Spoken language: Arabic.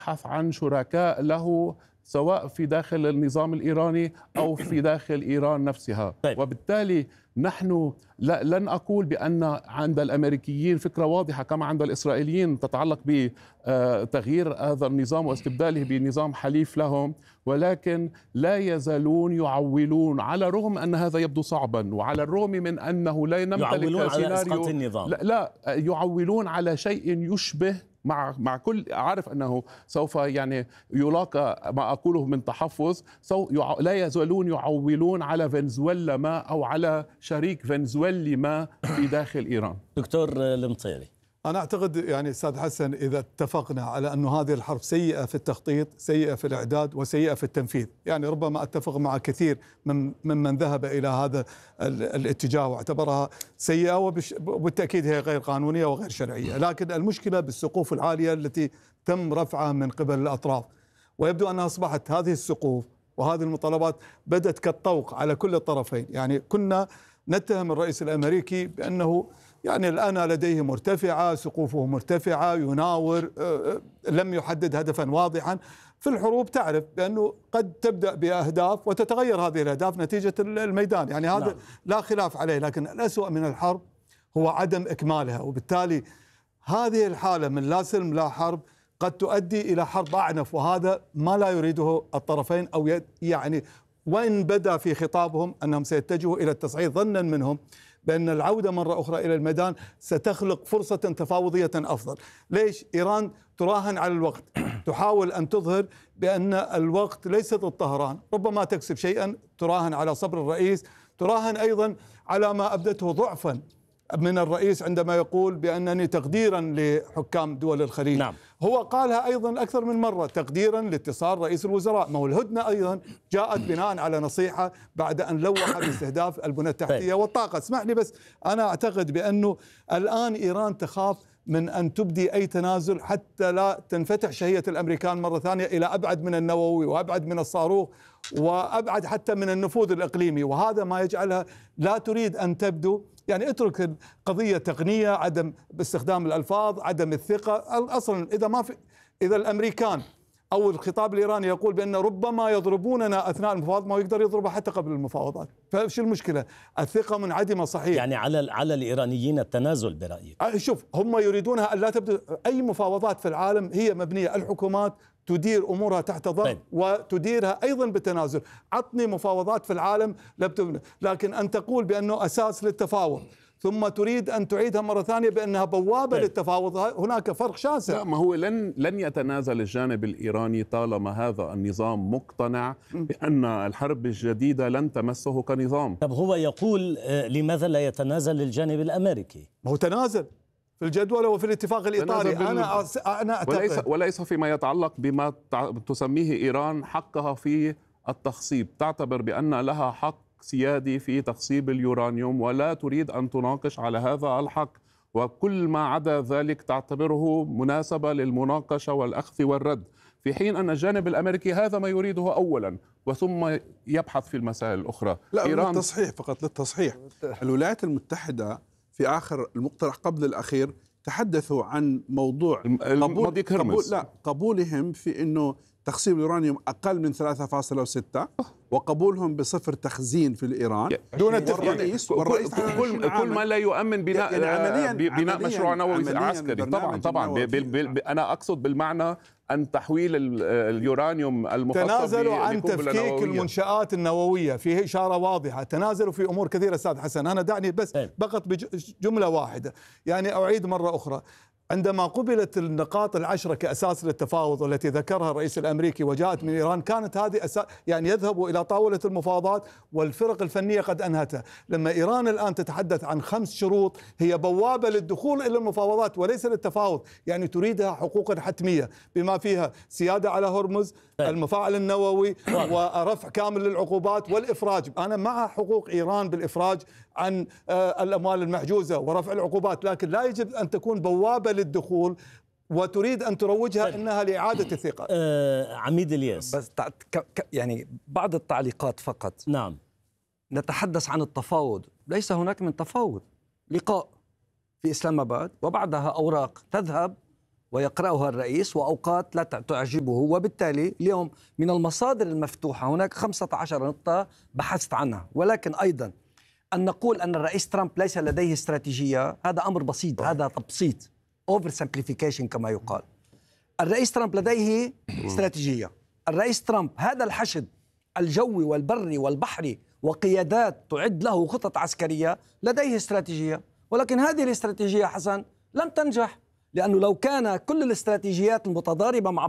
يبحث عن شركاء له سواء في داخل النظام الإيراني أو في داخل إيران نفسها. طيب. وبالتالي نحن لن أقول بأن عند الأمريكيين فكرة واضحة كما عند الإسرائيليين تتعلق بتغيير هذا النظام واستبداله بنظام حليف لهم، ولكن لا يزالون يعولون على الرغم أن هذا يبدو صعبا، وعلى الرغم من أنه لا نمتلك سيناريو، لا يعولون على شيء يشبه مع كل عارف أنه سوف يعني يلاقى ما أقوله من تحفظ، لا يزالون يعولون على فنزويلا ما أو على شريك فنزويلي ما في داخل إيران. دكتور المطيري، أنا أعتقد يعني أستاذ حسن إذا اتفقنا على أن هذه الحرب سيئة في التخطيط، سيئة في الإعداد، وسيئة في التنفيذ، يعني ربما أتفق مع كثير ممن ذهب إلى هذا الاتجاه واعتبرها سيئة، وبالتأكيد هي غير قانونية وغير شرعية. لكن المشكلة بالسقوف العالية التي تم رفعها من قبل الأطراف، ويبدو أنها أصبحت هذه السقوف وهذه المطالبات بدت كالطوق على كل الطرفين. يعني كنا نتهم الرئيس الأمريكي بأنه يعني الآن لديه مرتفعة، سقوفه مرتفعة، يناور، لم يحدد هدفا واضحا. في الحروب تعرف بأنه قد تبدأ بأهداف وتتغير هذه الأهداف نتيجة الميدان، يعني هذا لا خلاف عليه. لكن الأسوأ من الحرب هو عدم إكمالها، وبالتالي هذه الحالة من لا سلم لا حرب قد تؤدي إلى حرب أعنف، وهذا ما لا يريده الطرفين، أو يعني وإن بدا في خطابهم أنهم سيتجهوا إلى التصعيد ظنا منهم بأن العودة مرة أخرى إلى الميدان ستخلق فرصة تفاوضية أفضل. ليش؟ إيران تراهن على الوقت، تحاول أن تظهر بأن الوقت ليس ضد طهران، ربما تكسب شيئا، تراهن على صبر الرئيس، تراهن أيضا على ما أبدته ضعفا من الرئيس عندما يقول بأنني تقديرا لحكام دول الخليج. نعم. هو قالها أيضا أكثر من مرة تقديرا لاتصال رئيس الوزراء. ما هو الهدنة أيضا جاءت بناء على نصيحة بعد أن لوح باستهداف البنى التحتية والطاقة. اسمح لي بس، أنا أعتقد بأنه الآن إيران تخاف من أن تبدي أي تنازل حتى لا تنفتح شهية الأمريكان مرة ثانية إلى أبعد من النووي وأبعد من الصاروخ وأبعد حتى من النفوذ الإقليمي، وهذا ما يجعلها لا تريد أن تبدو، يعني اترك القضية تقنية، عدم باستخدام الألفاظ، عدم الثقة. أصلا إذا الأمريكان أو الخطاب الإيراني يقول بأن ربما يضربوننا أثناء المفاوضات، ما يقدر يضربها حتى قبل المفاوضات، فشو المشكلة؟ الثقة منعدمة صحيح. يعني على الإيرانيين التنازل برأيك؟ شوف، هم يريدونها أن لا تبدأ أي مفاوضات في العالم، هي مبنية الحكومات تدير أمورها تحت ضغط وتديرها أيضا بالتنازل. عطني مفاوضات في العالم لكن أن تقول بأنه أساس للتفاوض ثم تريد أن تعيدها مرة ثانية بأنها بوابة للتفاوض، هناك فرق شاسع. لا، ما هو لن يتنازل الجانب الإيراني طالما هذا النظام مقتنع بأن الحرب الجديدة لن تمسه كنظام. طب هو يقول لماذا لا يتنازل الجانب الأمريكي؟ ما هو تنازل في الجدول وفي الاتفاق الإيطالي. أنا أعتقد وليس فيما يتعلق بما تسميه إيران حقها في التخصيب، تعتبر بأن لها حق سيادي في تخصيب اليورانيوم ولا تريد أن تناقش على هذا الحق، وكل ما عدا ذلك تعتبره مناسبة للمناقشة والأخذ والرد، في حين أن الجانب الأمريكي هذا ما يريده أولا وثم يبحث في المسائل الأخرى. لا، للتصحيح فقط، للتصحيح، الولايات المتحدة في آخر المقترح قبل الأخير تحدثوا عن موضوع قبولهم في أنه تخصيب اليورانيوم أقل من 3.6 وقبولهم بصفر تخزين في الإيران دون والرئيس كل ما لا يؤمن بناء يعني بناء مشروع نووي عسكري. طبعا أنا أقصد بالمعنى أن تحويل اليورانيوم المخصب تنازلوا عن تفكيك المنشآت النووية، فيه إشارة واضحة. تنازلوا في أمور كثيرة أستاذ حسن. أنا دعني بس فقط بجملة واحدة، يعني أعيد مرة أخرى، عندما قبلت النقاط العشرة كأساس للتفاوض والتي ذكرها الرئيس الأمريكي وجاءت من إيران، كانت هذه يعني يذهبوا إلى طاولة المفاوضات والفرق الفنية قد أنهتها. لما إيران الآن تتحدث عن 5 شروط هي بوابة للدخول إلى المفاوضات وليس للتفاوض، يعني تريدها حقوقا حتمية بما فيها سيادة على هرمز، المفاعل النووي، ورفع كامل للعقوبات والإفراج. أنا مع حقوق إيران بالإفراج عن الأموال المحجوزة ورفع العقوبات، لكن لا يجب أن تكون بوابة للدخول وتريد أن تروجها إنها لإعادة الثقة. عميد الياس، بس يعني بعض التعليقات فقط. نعم، نتحدث عن التفاوض، ليس هناك من تفاوض. لقاء في إسلام آباد وبعدها أوراق تذهب ويقرأها الرئيس، وأوقات لا تعجبه. وبالتالي اليوم من المصادر المفتوحة هناك 15 نقطة بحثت عنها. ولكن أيضا أن نقول أن الرئيس ترامب ليس لديه استراتيجية هذا أمر بسيط، هذا تبسيط، over simplification كما يقال. الرئيس ترامب لديه استراتيجية. الرئيس ترامب هذا الحشد الجوي والبري والبحري وقيادات تعد له خطط عسكرية، لديه استراتيجية. ولكن هذه الاستراتيجية حسن لم تنجح، لأنه لو كان كل الاستراتيجيات المتضاربة مع